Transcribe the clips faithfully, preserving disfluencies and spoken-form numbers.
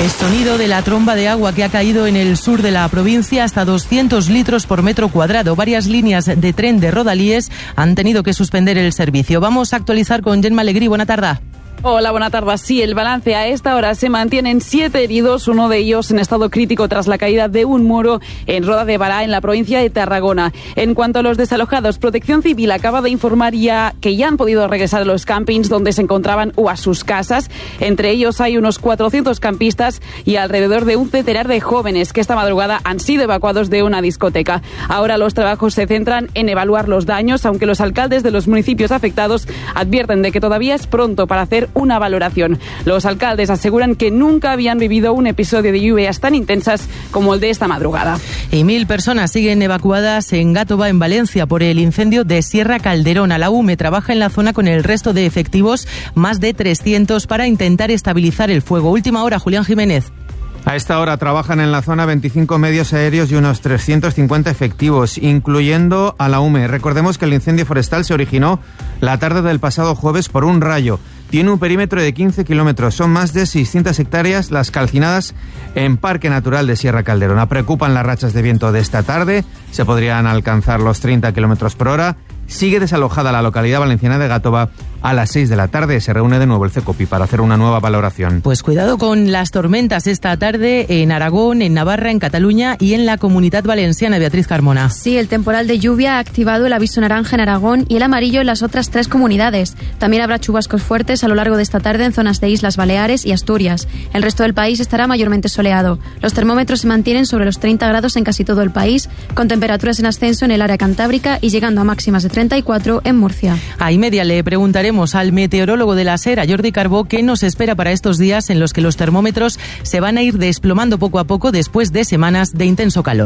El sonido de la tromba de agua que ha caído en el sur de la provincia, hasta doscientos litros por metro cuadrado. Varias líneas de tren de Rodalies han tenido que suspender el servicio. Vamos a actualizar con Gemma Alegrí. Buena tarde. Hola, buena tarde. Sí, el balance a esta hora se mantienen siete heridos, uno de ellos en estado crítico tras la caída de un muro en Roda de Bará, en la provincia de Tarragona. En cuanto a los desalojados, Protección Civil acaba de informar ya que ya han podido regresar a los campings donde se encontraban o a sus casas. Entre ellos hay unos cuatrocientos campistas y alrededor de un centenar de jóvenes que esta madrugada han sido evacuados de una discoteca. Ahora los trabajos se centran en evaluar los daños, aunque los alcaldes de los municipios afectados advierten de que todavía es pronto para hacer una valoración. Los alcaldes aseguran que nunca habían vivido un episodio de lluvias tan intensas como el de esta madrugada. Y mil personas siguen evacuadas en Gàtova, en Valencia, por el incendio de Sierra Calderona. La U M E trabaja en la zona con el resto de efectivos, más de trescientos, para intentar estabilizar el fuego. Última hora, Julián Jiménez. A esta hora trabajan en la zona veinticinco medios aéreos y unos trescientos cincuenta efectivos, incluyendo a la U M E. Recordemos que el incendio forestal se originó la tarde del pasado jueves por un rayo. Tiene un perímetro de quince kilómetros. Son más de seiscientas hectáreas las calcinadas en Parque Natural de Sierra Calderona. Preocupan las rachas de viento de esta tarde. Se podrían alcanzar los treinta kilómetros por hora. Sigue desalojada la localidad valenciana de Gàtova. A las seis de la tarde se reúne de nuevo el CECOPI para hacer una nueva valoración. Pues cuidado con las tormentas esta tarde en Aragón, en Navarra, en Cataluña y en la Comunidad Valenciana. Beatriz Carmona. Sí, el temporal de lluvia ha activado el aviso naranja en Aragón y el amarillo en las otras tres comunidades. También habrá chubascos fuertes a lo largo de esta tarde en zonas de Islas Baleares y Asturias. El resto del país estará mayormente soleado. Los termómetros se mantienen sobre los treinta grados en casi todo el país, con temperaturas en ascenso en el área cantábrica y llegando a máximas de treinta y cuatro en Murcia. A y media le preguntaremos al meteorólogo de la SER, a Jordi Carbó, qué nos espera para estos días en los que los termómetros se van a ir desplomando poco a poco después de semanas de intenso calor.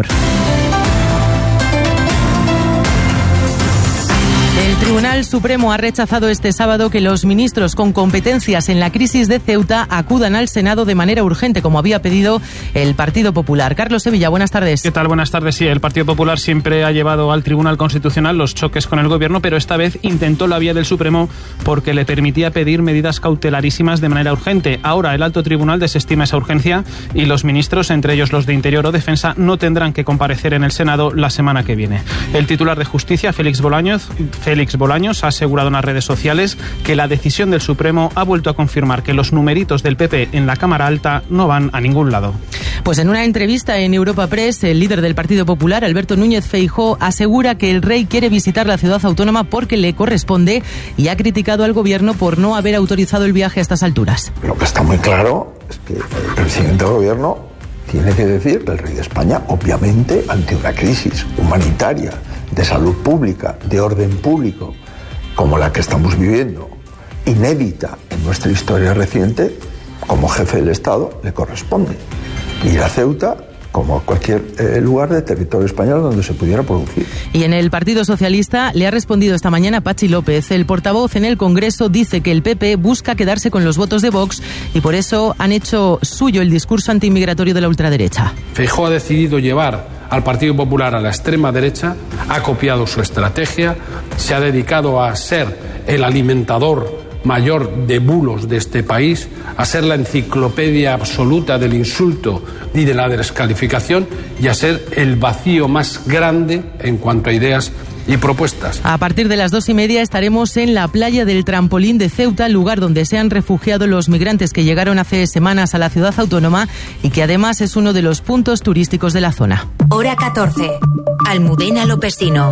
El Tribunal Supremo ha rechazado este sábado que los ministros con competencias en la crisis de Ceuta acudan al Senado de manera urgente, como había pedido el Partido Popular. Carlos Sevilla, buenas tardes. ¿Qué tal? Buenas tardes. Sí, el Partido Popular siempre ha llevado al Tribunal Constitucional los choques con el Gobierno, pero esta vez intentó la vía del Supremo porque le permitía pedir medidas cautelarísimas de manera urgente. Ahora el Alto Tribunal desestima esa urgencia y los ministros, entre ellos los de Interior o Defensa, no tendrán que comparecer en el Senado la semana que viene. El titular de Justicia, Félix Bolaños, Félix Bolaños ha asegurado en las redes sociales que la decisión del Supremo ha vuelto a confirmar que los numeritos del P P en la Cámara Alta no van a ningún lado. Pues en una entrevista en Europa Press, el líder del Partido Popular, Alberto Núñez Feijóo, asegura que el rey quiere visitar la ciudad autónoma porque le corresponde y ha criticado al Gobierno por no haber autorizado el viaje a estas alturas. Lo que está muy claro es que el presidente del Gobierno tiene que decir que el rey de España, obviamente, ante una crisis humanitaria, de salud pública, de orden público, como la que estamos viviendo, inédita en nuestra historia reciente, como jefe del Estado le corresponde ir a Ceuta como a cualquier eh, lugar del territorio español donde se pudiera producir. Y en el Partido Socialista le ha respondido esta mañana Pachi López. El portavoz en el Congreso dice que el P P busca quedarse con los votos de Vox y por eso han hecho suyo el discurso antimigratorio de la ultraderecha. Feijóo ha decidido llevar al Partido Popular a la extrema derecha, ha copiado su estrategia, se ha dedicado a ser el alimentador mayor de bulos de este país, a ser la enciclopedia absoluta del insulto y de la descalificación y a ser el vacío más grande en cuanto a ideas y propuestas. A partir de las dos y media estaremos en la playa del Trampolín de Ceuta, lugar donde se han refugiado los migrantes que llegaron hace semanas a la ciudad autónoma y que además es uno de los puntos turísticos de la zona. Hora catorce. Almudena Lopesino.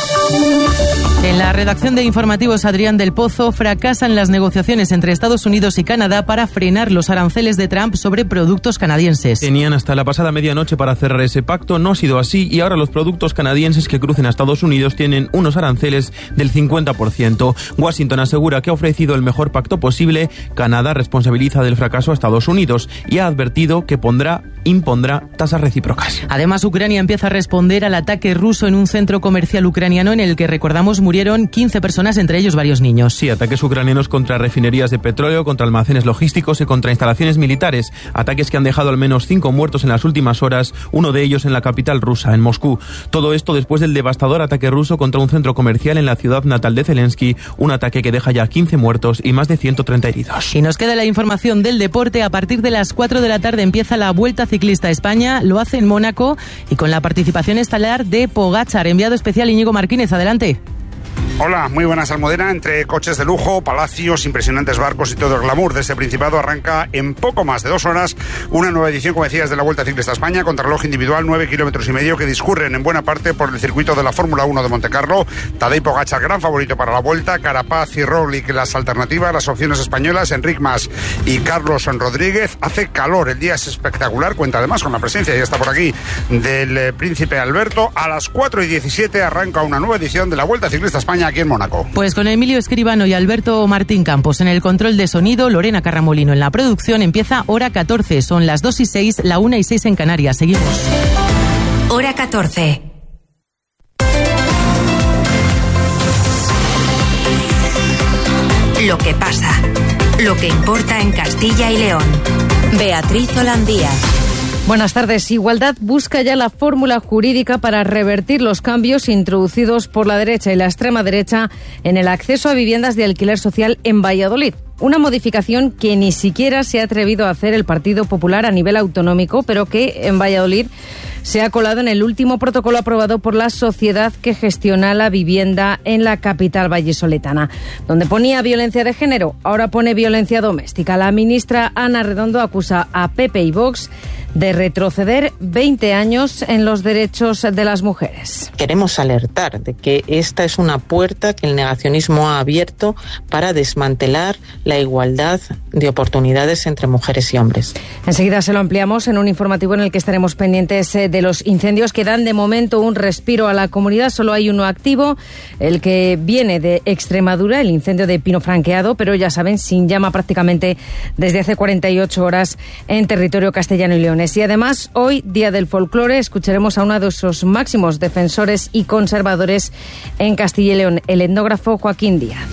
En la redacción de Informativos, Adrián del Pozo, fracasan las negociaciones entre Estados Unidos y Canadá para frenar los aranceles de Trump sobre productos canadienses. Tenían hasta la pasada medianoche para cerrar ese pacto, no ha sido así y ahora los productos canadienses que crucen a Estados Unidos tienen unos aranceles del cincuenta por ciento. Washington asegura que ha ofrecido el mejor pacto posible. Canadá responsabiliza del fracaso a Estados Unidos y ha advertido que pondrá, impondrá tasas recíprocas. Además, Ucrania empieza a responder al ataque ruso en un centro comercial ucraniano en el que, recordamos, murieron quince personas, entre ellos varios niños. Sí, ataques ucranianos contra refinerías de petróleo, contra almacenes logísticos y contra instalaciones militares. Ataques que han dejado al menos cinco muertos en las últimas horas, uno de ellos en la capital rusa, en Moscú. Todo esto después del devastador ataque ruso ruso contra un centro comercial en la ciudad natal de Zelensky, un ataque que deja ya quince muertos y más de ciento treinta heridos. Y nos queda la información del deporte. A partir de las cuatro de la tarde empieza la Vuelta Ciclista a España, lo hace en Mónaco y con la participación estelar de Pogačar. Enviado especial Íñigo Martínez, adelante. Hola, muy buenas, Almudena. Entre coches de lujo, palacios, impresionantes barcos y todo el glamour de este Principado arranca en poco más de dos horas una nueva edición, como decías, de la Vuelta Ciclista a España, contrarreloj individual, nueve kilómetros y medio, que discurren en buena parte por el circuito de la Fórmula uno de Montecarlo. Tadej Pogačar, gran favorito para la Vuelta, Carapaz y Roglic las alternativas, las opciones españolas, Enric Mas y Carlos Rodríguez. Hace calor, el día es espectacular, cuenta además con la presencia, ya está por aquí, del eh, Príncipe Alberto. A las cuatro y diecisiete arranca una nueva edición de la Vuelta Ciclista a España aquí en Mónaco. Pues con Emilio Escribano y Alberto Martín Campos en el control de sonido, Lorena Carramolino en la producción, empieza hora catorce. Son las dos y seis, la una y seis en Canarias. Seguimos. Hora catorce. Lo que pasa. Lo que importa en Castilla y León. Beatriz Holandía. Buenas tardes. Igualdad busca ya la fórmula jurídica para revertir los cambios introducidos por la derecha y la extrema derecha en el acceso a viviendas de alquiler social en Valladolid. Una modificación que ni siquiera se ha atrevido a hacer el Partido Popular a nivel autonómico, pero que en Valladolid se ha colado en el último protocolo aprobado por la sociedad que gestiona la vivienda en la capital vallisoletana. Donde ponía violencia de género, ahora pone violencia doméstica. La ministra Ana Redondo acusa a P P y Vox de retroceder veinte años en los derechos de las mujeres. Queremos alertar de que esta es una puerta que el negacionismo ha abierto para desmantelar la igualdad de oportunidades entre mujeres y hombres. Enseguida se lo ampliamos en un informativo en el que estaremos pendientes de los incendios que dan de momento un respiro a la comunidad. Solo hay uno activo, el que viene de Extremadura, el incendio de Pino Franqueado, pero ya saben, sin llama prácticamente desde hace cuarenta y ocho horas en territorio castellano y leonés. Y además, hoy, Día del Folclore, escucharemos a uno de sus máximos defensores y conservadores en Castilla y León, el etnógrafo Joaquín Díaz.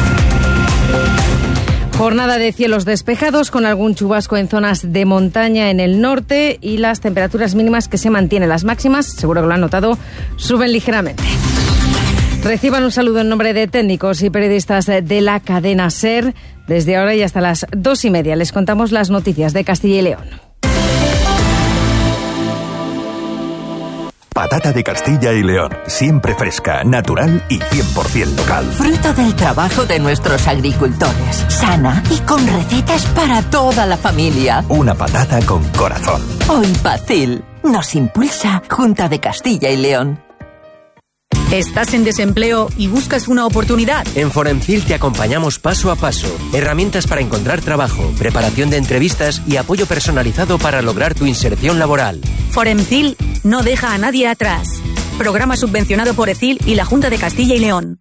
Jornada de cielos despejados con algún chubasco en zonas de montaña en el norte y las temperaturas mínimas que se mantienen. Las máximas, seguro que lo han notado, suben ligeramente. Reciban un saludo en nombre de técnicos y periodistas de la cadena SER. Desde ahora y hasta las dos y media les contamos las noticias de Castilla y León. Patata de Castilla y León, siempre fresca, natural y cien por ciento local. Fruto del trabajo de nuestros agricultores, sana y con recetas para toda la familia. Una patata con corazón. Hoy Pacil nos impulsa Junta de Castilla y León. ¿Estás en desempleo y buscas una oportunidad? En Foremcil te acompañamos paso a paso. Herramientas para encontrar trabajo, preparación de entrevistas y apoyo personalizado para lograr tu inserción laboral. Foremcil no deja a nadie atrás. Programa subvencionado por ECIL y la Junta de Castilla y León.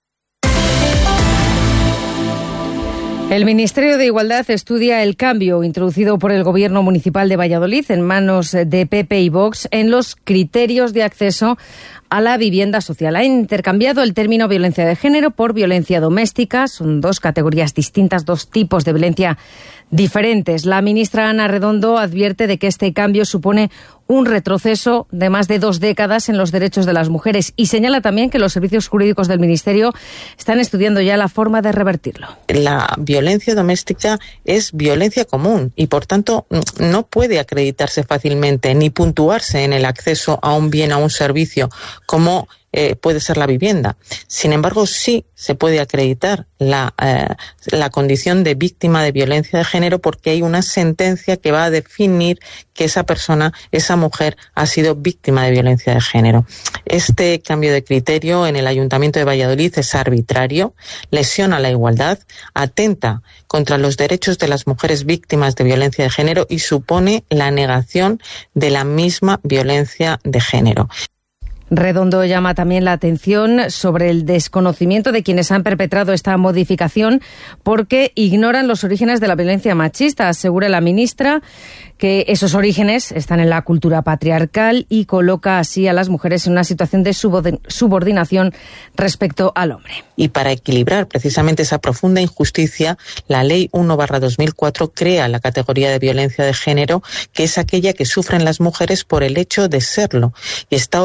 El Ministerio de Igualdad estudia el cambio introducido por el Gobierno Municipal de Valladolid en manos de P P y Vox en los criterios de acceso a la vivienda social. Ha intercambiado el término violencia de género por violencia doméstica. Son dos categorías distintas, dos tipos de violencia diferentes. La ministra Ana Redondo advierte de que este cambio supone un retroceso de más de dos décadas en los derechos de las mujeres y señala también que los servicios jurídicos del Ministerio están estudiando ya la forma de revertirlo. La violencia doméstica es violencia común y, por tanto, no puede acreditarse fácilmente ni puntuarse en el acceso a un bien, a un servicio, como eh, puede ser la vivienda. Sin embargo, sí se puede acreditar la, eh, la condición de víctima de violencia de género porque hay una sentencia que va a definir que esa persona, esa mujer, ha sido víctima de violencia de género. Este cambio de criterio en el Ayuntamiento de Valladolid es arbitrario, lesiona la igualdad, atenta contra los derechos de las mujeres víctimas de violencia de género y supone la negación de la misma violencia de género. Redondo llama también la atención sobre el desconocimiento de quienes han perpetrado esta modificación porque ignoran los orígenes de la violencia machista. Asegura la ministra que esos orígenes están en la cultura patriarcal y coloca así a las mujeres en una situación de subordinación respecto al hombre. Y para equilibrar precisamente esa profunda injusticia, la Ley uno barra dos mil cuatro crea la categoría de violencia de género, que es aquella que sufren las mujeres por el hecho de serlo, y está originada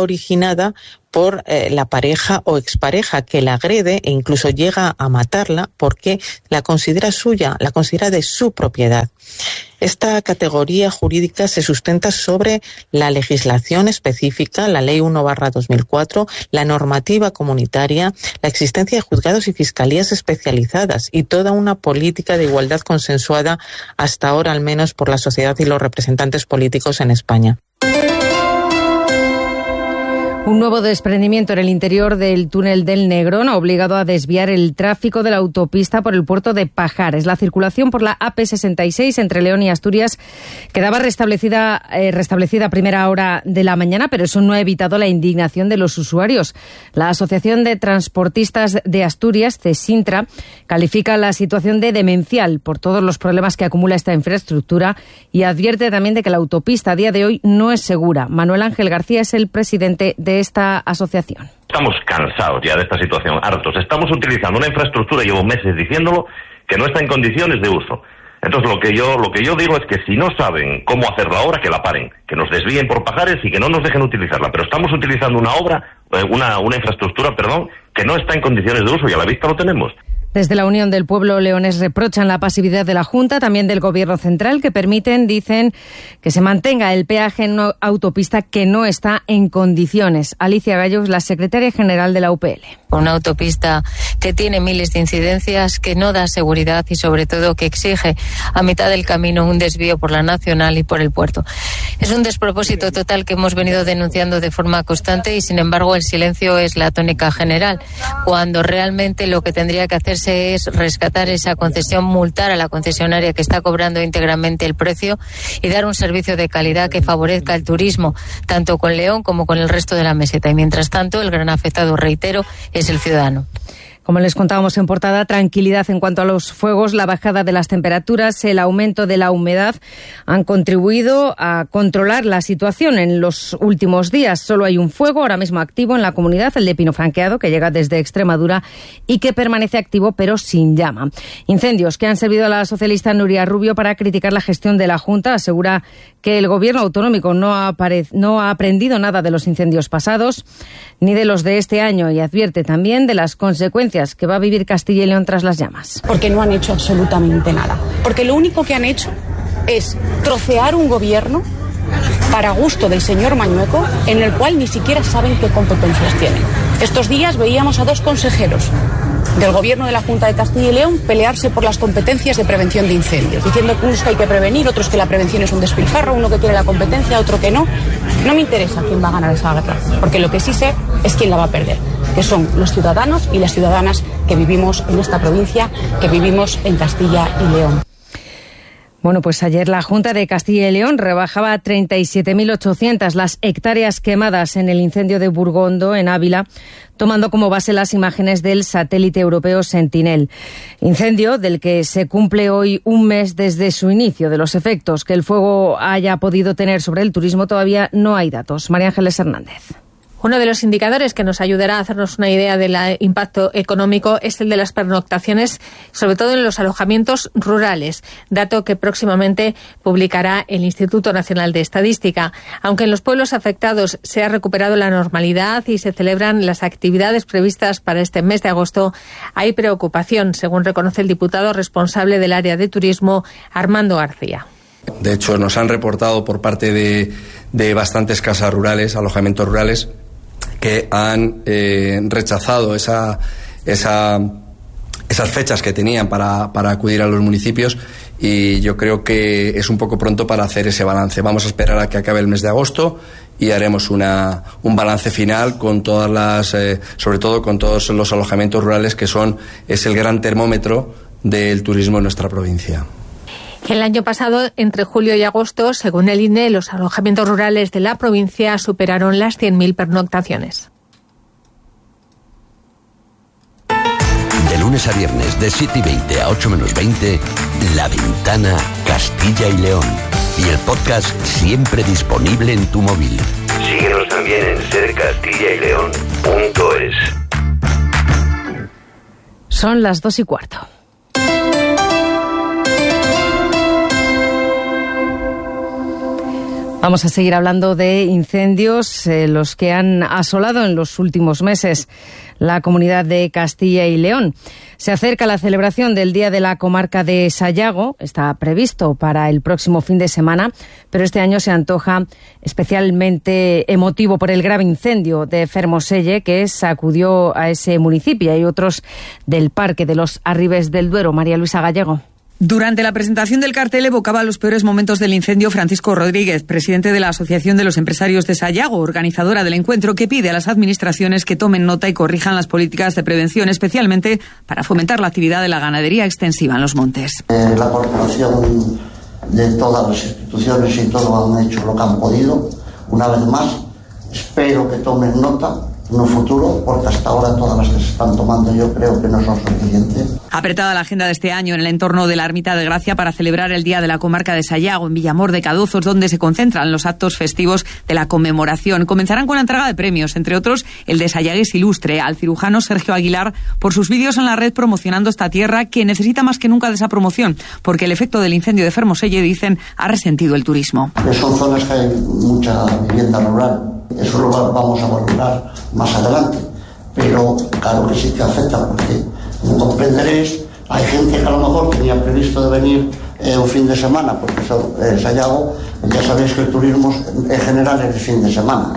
asesinada por eh, la pareja o expareja que la agrede e incluso llega a matarla porque la considera suya, la considera de su propiedad. Esta categoría jurídica se sustenta sobre la legislación específica, la Ley uno barra dos mil cuatro, la normativa comunitaria, la existencia de juzgados y fiscalías especializadas y toda una política de igualdad consensuada hasta ahora, al menos por la sociedad y los representantes políticos en España. Un nuevo desprendimiento en el interior del túnel del Negrón ha obligado a desviar el tráfico de la autopista por el puerto de Pajares. La circulación por la A P sesenta y seis entre León y Asturias quedaba restablecida, eh, restablecida a primera hora de la mañana, pero eso no ha evitado la indignación de los usuarios. La Asociación de Transportistas de Asturias, CESINTRA, califica la situación de demencial por todos los problemas que acumula esta infraestructura y advierte también de que la autopista a día de hoy no es segura. Manuel Ángel García es el presidente de esta asociación. Estamos cansados ya de esta situación, hartos. Estamos utilizando una infraestructura, llevo meses diciéndolo, que no está en condiciones de uso. Entonces lo que yo lo que yo digo es que si no saben cómo hacerla ahora, que la paren, que nos desvíen por Pajares y que no nos dejen utilizarla. Pero estamos utilizando una obra, una, una infraestructura, perdón, que no está en condiciones de uso y a la vista lo tenemos. Desde la Unión del Pueblo leonés reprochan la pasividad de la Junta, también del Gobierno central, que permiten, dicen, que se mantenga el peaje en una autopista que no está en condiciones. Alicia Gallo, la secretaria general de la U P L. Una autopista que tiene miles de incidencias, que no da seguridad y sobre todo que exige a mitad del camino un desvío por la Nacional y por el puerto. Es un despropósito total que hemos venido denunciando de forma constante y sin embargo el silencio es la tónica general, cuando realmente lo que tendría que hacerse es rescatar esa concesión, multar a la concesionaria que está cobrando íntegramente el precio y dar un servicio de calidad que favorezca el turismo, tanto con León como con el resto de la meseta. Y mientras tanto, el gran afectado, reitero, es el ciudadano. Como les contábamos en portada, tranquilidad en cuanto a los fuegos, la bajada de las temperaturas, el aumento de la humedad han contribuido a controlar la situación en los últimos días. Solo hay un fuego ahora mismo activo en la comunidad, el de Pino Franqueado, que llega desde Extremadura y que permanece activo pero sin llama. Incendios que han servido a la socialista Nuria Rubio para criticar la gestión de la Junta. Asegura que el gobierno autonómico no ha, apare- no ha aprendido nada de los incendios pasados ni de los de este año y advierte también de las consecuencias que va a vivir Castilla y León tras las llamas. Porque no han hecho absolutamente nada. Porque lo único que han hecho es trocear un gobierno para gusto del señor Mañueco, en el cual ni siquiera saben qué competencias tienen. Estos días veíamos a dos consejeros del gobierno de la Junta de Castilla y León pelearse por las competencias de prevención de incendios, diciendo que unos que hay que prevenir, otros que la prevención es un despilfarro, uno que tiene la competencia, otro que no. No me interesa quién va a ganar esa guerra, porque lo que sí sé es quién la va a perder, que son los ciudadanos y las ciudadanas que vivimos en esta provincia, que vivimos en Castilla y León. Bueno, pues ayer la Junta de Castilla y León rebajaba a treinta y siete mil ochocientas las hectáreas quemadas en el incendio de Burgondo, en Ávila, tomando como base las imágenes del satélite europeo Sentinel. Incendio del que se cumple hoy un mes desde su inicio. De los efectos que el fuego haya podido tener sobre el turismo todavía no hay datos. María Ángeles Hernández. Uno de los indicadores que nos ayudará a hacernos una idea del impacto económico es el de las pernoctaciones, sobre todo en los alojamientos rurales, dato que próximamente publicará el Instituto Nacional de Estadística. Aunque en los pueblos afectados se ha recuperado la normalidad y se celebran las actividades previstas para este mes de agosto, hay preocupación, según reconoce el diputado responsable del área de turismo, Armando García. De hecho, nos han reportado por parte de, de bastantes casas rurales, alojamientos rurales, que han eh, rechazado esa, esa, esas fechas que tenían para, para acudir a los municipios, y yo creo que es un poco pronto para hacer ese balance. Vamos a esperar a que acabe el mes de agosto y haremos una, un balance final con todas las, eh, sobre todo con todos los alojamientos rurales, que son es el gran termómetro del turismo en nuestra provincia. El año pasado, entre julio y agosto, según el I N E, los alojamientos rurales de la provincia superaron las cien mil pernoctaciones. De lunes a viernes, de siete y veinte a ocho menos veinte, La Ventana Castilla y León. Y el podcast siempre disponible en tu móvil. Síguenos también en ser castilla y león punto es. Son las dos y cuarto. Vamos a seguir hablando de incendios, eh, los que han asolado en los últimos meses la comunidad de Castilla y León. Se acerca la celebración del Día de la Comarca de Sayago, está previsto para el próximo fin de semana, pero este año se antoja especialmente emotivo por el grave incendio de Fermoselle que sacudió a ese municipio y otros del Parque de los Arribes del Duero. María Luisa Gallego. Durante la presentación del cartel evocaba los peores momentos del incendio Francisco Rodríguez, presidente de la Asociación de los Empresarios de Sayago, organizadora del encuentro, que pide a las administraciones que tomen nota y corrijan las políticas de prevención, especialmente para fomentar la actividad de la ganadería extensiva en los montes. Eh, la coordinación de todas las instituciones y todo han hecho lo que han podido. Una vez más, espero que tomen nota en un futuro, porque hasta ahora todas las que se están tomando yo creo que no son suficientes. Apretada la agenda de este año en el entorno de la Ermita de Gracia para celebrar el Día de la Comarca de Sayago en Villamor de Cadozos, donde se concentran los actos festivos de la conmemoración. Comenzarán con la entrega de premios, entre otros el de Sayagués Ilustre, al cirujano Sergio Aguilar, por sus vídeos en la red promocionando esta tierra que necesita más que nunca de esa promoción, porque el efecto del incendio de Fermoselle, dicen, ha resentido el turismo. Son zonas que hay mucha vivienda rural. Eso lo vamos a valorar más adelante, pero claro que sí que afecta, porque como comprenderéis, hay gente que a lo mejor tenía previsto de venir eh, un fin de semana, porque eso, eh, Sayago, ya sabéis que el turismo en general es el fin de semana.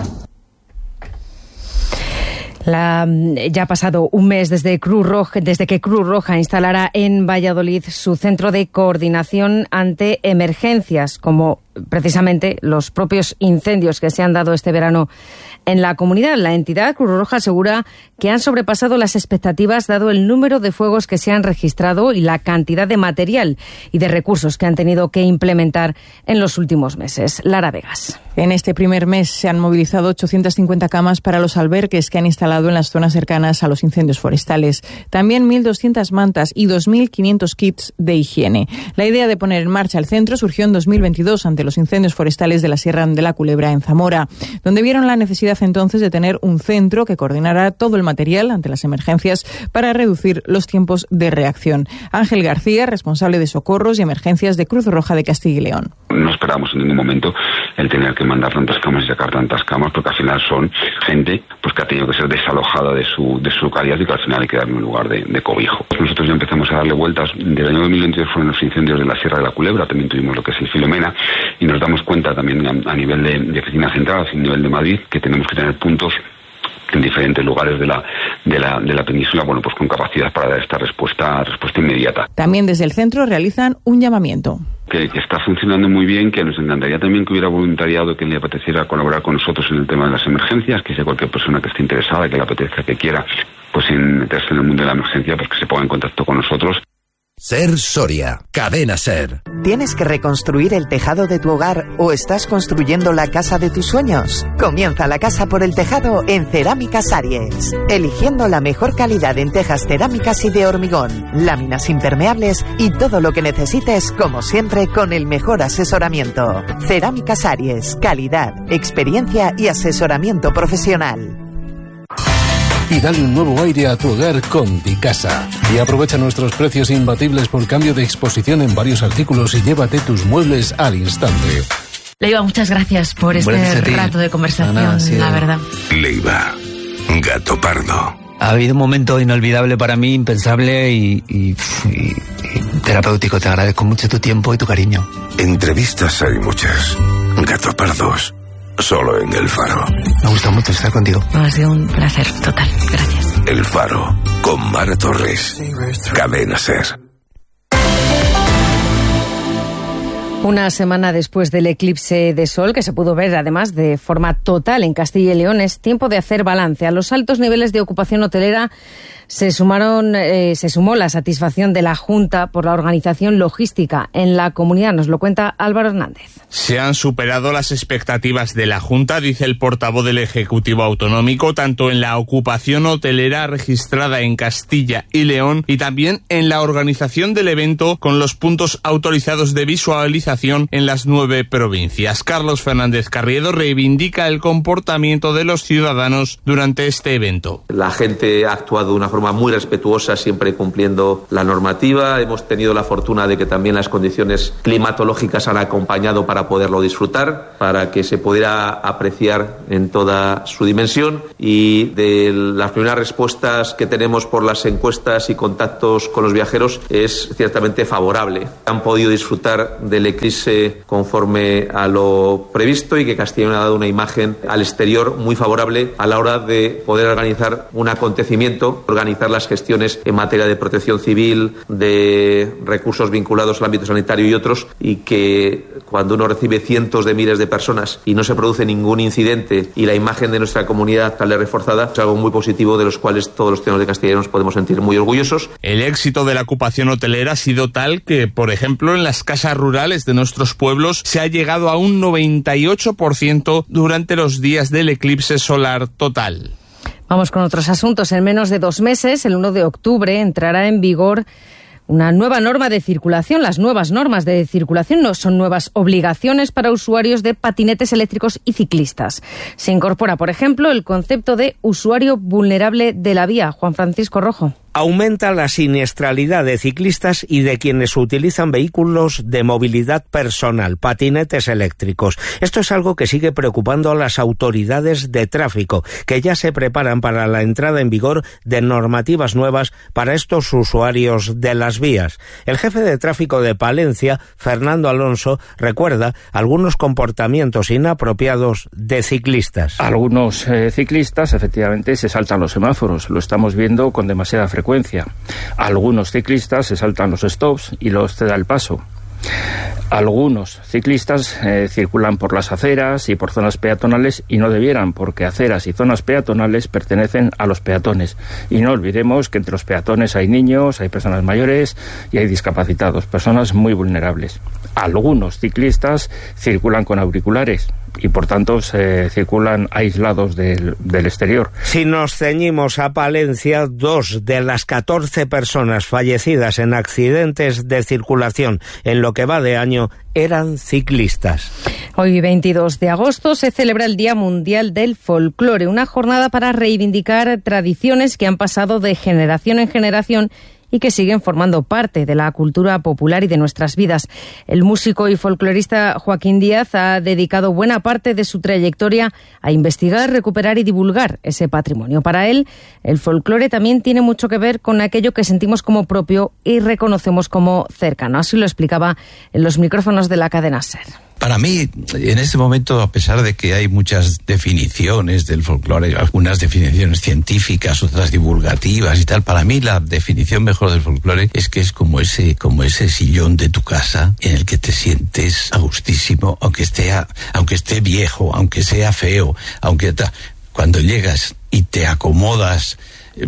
La, ya ha pasado un mes desde, Cruz Roja, desde que Cruz Roja instalara en Valladolid su centro de coordinación ante emergencias, como precisamente los propios incendios que se han dado este verano en la comunidad. La entidad Cruz Roja asegura que han sobrepasado las expectativas dado el número de fuegos que se han registrado y la cantidad de material y de recursos que han tenido que implementar en los últimos meses. Lara Vegas. En este primer mes se han movilizado ochocientas cincuenta camas para los albergues que han instalado en las zonas cercanas a los incendios forestales. También mil doscientas mantas y dos mil quinientos kits de higiene. La idea de poner en marcha el centro surgió en dos mil veintidós ante los incendios forestales de la Sierra de la Culebra en Zamora, donde vieron la necesidad entonces de tener un centro que coordinara todo el material ante las emergencias para reducir los tiempos de reacción. Ángel García, responsable de socorros y emergencias de Cruz Roja de Castilla y León. No esperamos en ningún momento el tener que mandar tantas camas y sacar tantas camas, porque al final son gente pues que ha tenido que ser desalojada de su de su localidad y que al final hay que darle un lugar de, de cobijo. Nosotros ya empezamos a darle vueltas. Desde el año dos mil veintidós fueron los incendios de la Sierra de la Culebra, también tuvimos lo que es el Filomena, y nos damos cuenta también a, a nivel de, de oficina central, a nivel de Madrid, que tenemos que tener puntos en diferentes lugares de la de la de la península, bueno, pues con capacidad para dar esta respuesta respuesta inmediata. También desde el centro realizan un llamamiento. Que, que está funcionando muy bien, que nos encantaría también que hubiera voluntariado, que le apeteciera colaborar con nosotros en el tema de las emergencias, que sea cualquier persona que esté interesada, que le apetezca, que quiera, pues en meterse en el mundo de la emergencia, pues que se ponga en contacto con nosotros. Ser Soria, Cadena Ser. ¿Tienes que reconstruir el tejado de tu hogar o estás construyendo la casa de tus sueños? Comienza la casa por el tejado en Cerámicas Aries, eligiendo la mejor calidad en tejas cerámicas y de hormigón, láminas impermeables y todo lo que necesites, como siempre, con el mejor asesoramiento. Cerámicas Aries, calidad, experiencia y asesoramiento profesional. Y dale un nuevo aire a tu hogar con Dicasa. Y aprovecha nuestros precios imbatibles por cambio de exposición en varios artículos y llévate tus muebles al instante. Leiva, muchas gracias por este rato de conversación, nada, sí, la verdad. Leiva, gato pardo. Ha habido un momento inolvidable para mí, impensable y, y, y, y terapéutico. Te agradezco mucho tu tiempo y tu cariño. Entrevistas hay muchas. Gato pardos. Solo en El Faro. Me gusta mucho estar contigo. Ha sido un placer total. Gracias. El Faro, con Mar Torres. Cadena Ser. Una semana después del eclipse de sol, que se pudo ver además de forma total en Castilla y León, es tiempo de hacer balance. A los altos niveles de ocupación hotelera se sumaron, eh, se sumó la satisfacción de la Junta por la organización logística en la comunidad. Nos lo cuenta Álvaro Hernández. Se han superado las expectativas de la Junta, dice el portavoz del Ejecutivo Autonómico, tanto en la ocupación hotelera registrada en Castilla y León y también en la organización del evento con los puntos autorizados de visualización administración en las nueve provincias. Carlos Fernández Carriedo reivindica el comportamiento de los ciudadanos durante este evento. La gente ha actuado de una forma muy respetuosa, siempre cumpliendo la normativa. Hemos tenido la fortuna de que también las condiciones climatológicas han acompañado para poderlo disfrutar, para que se pudiera apreciar en toda su dimensión, y de las primeras respuestas que tenemos por las encuestas y contactos con los viajeros es ciertamente favorable. Han podido disfrutar del eclipse conforme a lo previsto y que Castellón ha dado una imagen al exterior muy favorable a la hora de poder organizar un acontecimiento, organizar las gestiones en materia de protección civil, de recursos vinculados al ámbito sanitario y otros, y que cuando uno recibe cientos de miles de personas y no se produce ningún incidente y la imagen de nuestra comunidad sale reforzada, es algo muy positivo de los cuales todos los ciudadanos de Castilla nos podemos sentir muy orgullosos. El éxito de la ocupación hotelera ha sido tal que, por ejemplo, en las casas rurales de nuestros pueblos se ha llegado a un noventa y ocho por ciento durante los días del eclipse solar total. Vamos con otros asuntos. En menos de dos meses, el uno de octubre, entrará en vigor una nueva norma de circulación. Las nuevas normas de circulación no son nuevas obligaciones para usuarios de patinetes eléctricos y ciclistas. Se incorpora, por ejemplo, el concepto de usuario vulnerable de la vía. Juan Francisco Rojo. Aumenta la siniestralidad de ciclistas y de quienes utilizan vehículos de movilidad personal, patinetes eléctricos. Esto es algo que sigue preocupando a las autoridades de tráfico, que ya se preparan para la entrada en vigor de normativas nuevas para estos usuarios de las vías. El jefe de tráfico de Palencia, Fernando Alonso, recuerda algunos comportamientos inapropiados de ciclistas. Algunos eh, ciclistas efectivamente se saltan los semáforos, lo estamos viendo con demasiada frecuencia. Algunos ciclistas se saltan los stops y los ceda el paso. Algunos ciclistas eh, circulan por las aceras y por zonas peatonales y no debieran, porque aceras y zonas peatonales pertenecen a los peatones. Y no olvidemos que entre los peatones hay niños, hay personas mayores y hay discapacitados, personas muy vulnerables. Algunos ciclistas circulan con auriculares y por tanto se circulan aislados del, del exterior. Si nos ceñimos a Palencia, dos de las catorce personas fallecidas en accidentes de circulación en lo que va de año eran ciclistas. Hoy, veintidós de agosto, se celebra el Día Mundial del Folclore, una jornada para reivindicar tradiciones que han pasado de generación en generación y que siguen formando parte de la cultura popular y de nuestras vidas. El músico y folclorista Joaquín Díaz ha dedicado buena parte de su trayectoria a investigar, recuperar y divulgar ese patrimonio. Para él, el folclore también tiene mucho que ver con aquello que sentimos como propio y reconocemos como cercano. Así lo explicaba en los micrófonos de la cadena SER. Para mí, en este momento, a pesar de que hay muchas definiciones del folclore, algunas definiciones científicas, otras divulgativas y tal, para mí la definición mejor del folclore es que es como ese, como ese sillón de tu casa en el que te sientes a gustísimo, aunque esté, aunque esté viejo, aunque sea feo, aunque ta, cuando llegas y te acomodas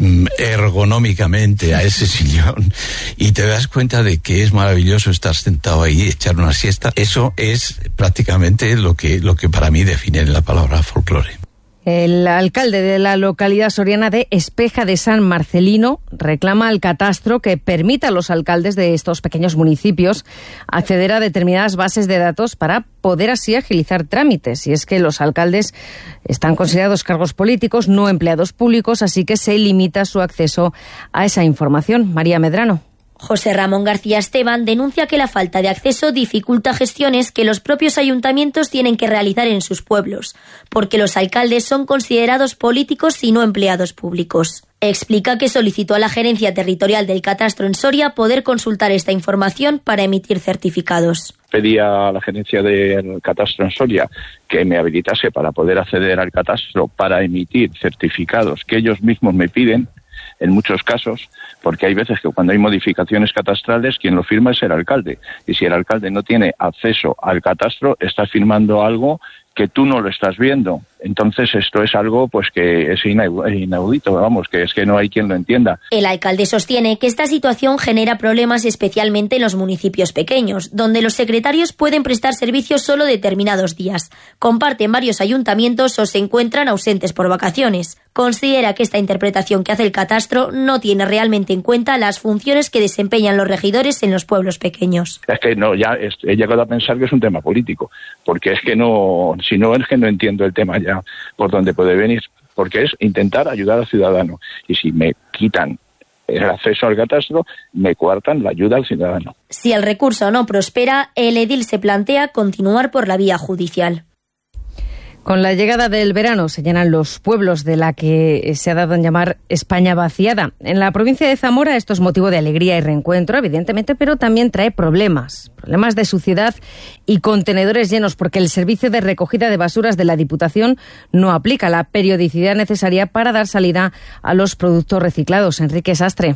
ergonómicamente a ese sillón y te das cuenta de que es maravilloso estar sentado ahí y echar una siesta, eso es prácticamente lo que, lo que para mí define la palabra folclore. El alcalde de la localidad soriana de Espeja de San Marcelino reclama al catastro que permita a los alcaldes de estos pequeños municipios acceder a determinadas bases de datos para poder así agilizar trámites. Y es que los alcaldes están considerados cargos políticos, no empleados públicos, así que se limita su acceso a esa información. María Medrano. José Ramón García Esteban denuncia que la falta de acceso dificulta gestiones que los propios ayuntamientos tienen que realizar en sus pueblos, porque los alcaldes son considerados políticos y no empleados públicos. Explica que solicitó a la Gerencia Territorial del Catastro en Soria poder consultar esta información para emitir certificados. Pedí a la Gerencia del Catastro en Soria que me habilitase para poder acceder al catastro para emitir certificados que ellos mismos me piden, en muchos casos, porque hay veces que cuando hay modificaciones catastrales, quien lo firma es el alcalde. Y si el alcalde no tiene acceso al catastro, está firmando algo que tú no lo estás viendo. Entonces esto es algo pues que es inaudito, vamos, que es que no hay quien lo entienda. El alcalde sostiene que esta situación genera problemas especialmente en los municipios pequeños, donde los secretarios pueden prestar servicios solo determinados días, comparten varios ayuntamientos o se encuentran ausentes por vacaciones. Considera que esta interpretación que hace el catastro no tiene realmente en cuenta las funciones que desempeñan los regidores en los pueblos pequeños. Es que no, ya he llegado a pensar que es un tema político, porque es que no, si no es que no entiendo el tema ya por dónde puede venir, porque es intentar ayudar al ciudadano, y si me quitan el acceso al catastro, me coartan la ayuda al ciudadano. Si el recurso no prospera, el edil se plantea continuar por la vía judicial. Con la llegada del verano se llenan los pueblos de la que se ha dado en llamar España vaciada. En la provincia de Zamora esto es motivo de alegría y reencuentro, evidentemente, pero también trae problemas. Problemas de suciedad y contenedores llenos, porque el servicio de recogida de basuras de la Diputación no aplica la periodicidad necesaria para dar salida a los productos reciclados. Enrique Sastre.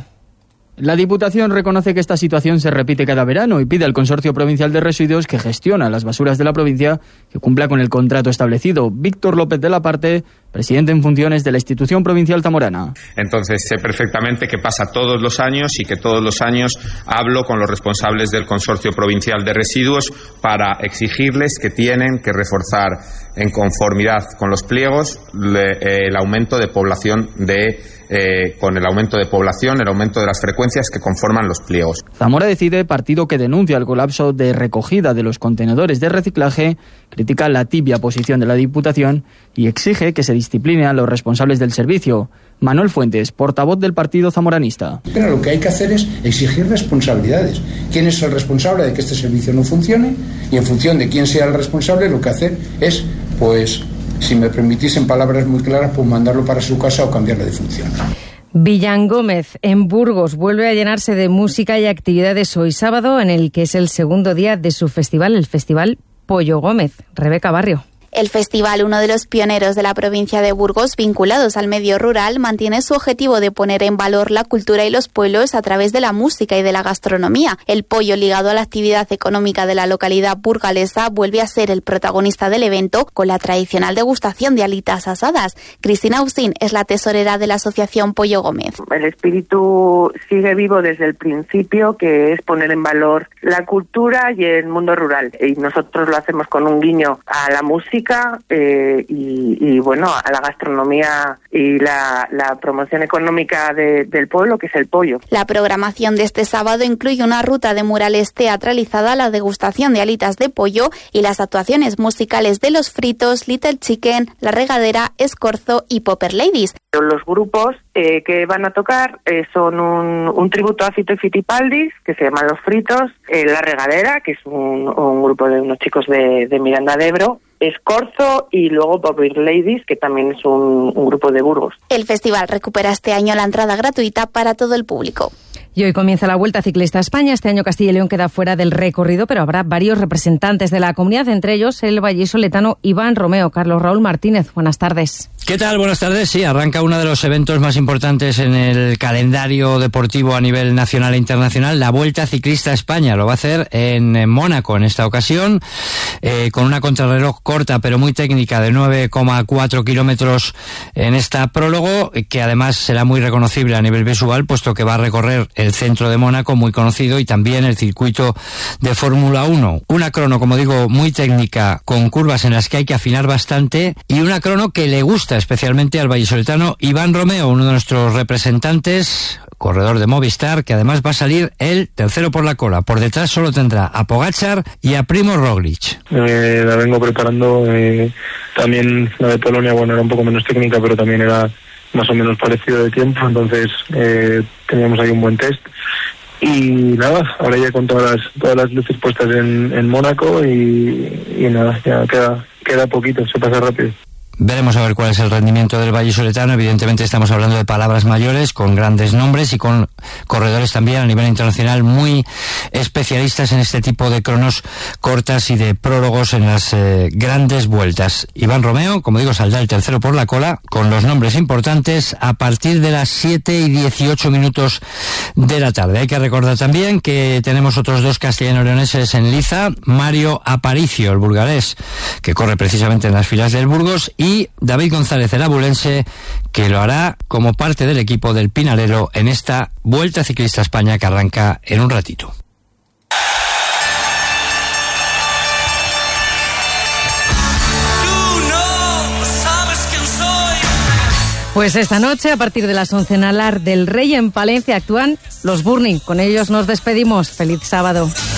La Diputación reconoce que esta situación se repite cada verano y pide al Consorcio Provincial de Residuos, que gestiona las basuras de la provincia, que cumpla con el contrato establecido. Víctor López de la Parte, presidente en funciones de la institución provincial zamorana. Entonces sé perfectamente que pasa todos los años y que todos los años hablo con los responsables del Consorcio Provincial de Residuos para exigirles que tienen que reforzar en conformidad con los pliegos le, el aumento de población de eh, con el aumento de población, el aumento de las frecuencias que conforman los pliegos. Zamora Decide, partido que denuncia el colapso de recogida de los contenedores de reciclaje, critica la tibia posición de la Diputación y exige que se discipline a los responsables del servicio. Manuel Fuentes, portavoz del partido zamoranista. Pero lo que hay que hacer es exigir responsabilidades. ¿Quién es el responsable de que este servicio no funcione? Y en función de quién sea el responsable, lo que hacer es, pues, si me permitís en palabras muy claras, pues mandarlo para su casa o cambiarle de función. Villangómez, en Burgos, vuelve a llenarse de música y actividades hoy sábado, en el que es el segundo día de su festival, el Festival Pollo Gómez. Rebeca Barrio. El festival, uno de los pioneros de la provincia de Burgos vinculados al medio rural, mantiene su objetivo de poner en valor la cultura y los pueblos a través de la música y de la gastronomía. El pollo, ligado a la actividad económica de la localidad burgalesa, vuelve a ser el protagonista del evento con la tradicional degustación de alitas asadas. Cristina Ausín es la tesorera de la asociación Pollo Gómez. El espíritu sigue vivo desde el principio, que es poner en valor la cultura y el mundo rural. Y nosotros lo hacemos con un guiño a la música Eh, y, y bueno, a la gastronomía y la, la promoción económica de, del pueblo, que es el pollo. La programación de este sábado incluye una ruta de murales teatralizada, la degustación de alitas de pollo y las actuaciones musicales de Los Fritos, Little Chicken, La Regadera, Escorzo y Popper Ladies. Los grupos eh, que van a tocar eh, son un, un tributo a Fito y Fitipaldis, que se llama Los Fritos, eh, La Regadera, que es un, un grupo de unos chicos de, de Miranda de Ebro, Escorzo y luego Popper Ladies, que también es un, un grupo de Burgos. El festival recupera este año la entrada gratuita para todo el público. Y hoy comienza la Vuelta Ciclista a España. Este año Castilla y León queda fuera del recorrido, pero habrá varios representantes de la comunidad, entre ellos el vallisoletano Iván Romeo. Carlos Raúl Martínez, buenas tardes. ¿Qué tal? Buenas tardes. Sí, arranca uno de los eventos más importantes en el calendario deportivo a nivel nacional e internacional, la Vuelta Ciclista a España. Lo va a hacer en Mónaco en esta ocasión, eh, con una contrarreloj corta pero muy técnica de nueve coma cuatro kilómetros en esta prólogo, que además será muy reconocible a nivel visual, puesto que va a recorrer el centro de Mónaco, muy conocido, y también el circuito de Fórmula uno. Una crono, como digo, muy técnica, con curvas en las que hay que afinar bastante, y una crono que le gusta especialmente al vallisoletano Iván Romeo, uno de nuestros representantes, corredor de Movistar, que además va a salir el tercero por la cola. Por detrás solo tendrá a Pogačar y a Primož Roglič. Eh, la vengo preparando, eh, también la de Polonia, bueno, era un poco menos técnica, pero también era más o menos parecido de tiempo, entonces eh, teníamos ahí un buen test. Y nada, ahora ya con todas las, todas las luces puestas en, en Mónaco y, y nada, ya queda, queda poquito, se pasa rápido. Veremos a ver cuál es el rendimiento del vallisoletano. Evidentemente estamos hablando de palabras mayores, con grandes nombres y con corredores también a nivel internacional muy especialistas en este tipo de cronos cortas y de prólogos en las eh, grandes vueltas. Iván Romeo, como digo, saldrá el tercero por la cola, con los nombres importantes a partir de las siete y dieciocho minutos de la tarde. Hay que recordar también que tenemos otros dos castellano-leoneses en liza: Mario Aparicio, el burgalés, que corre precisamente en las filas del Burgos, y y David González, el abulense, que lo hará como parte del equipo del Pinarello en esta Vuelta Ciclista a España que arranca en un ratito. Pues esta noche, a partir de las once en Alar del Rey, en Palencia, actúan los Burning. Con ellos nos despedimos. Feliz sábado.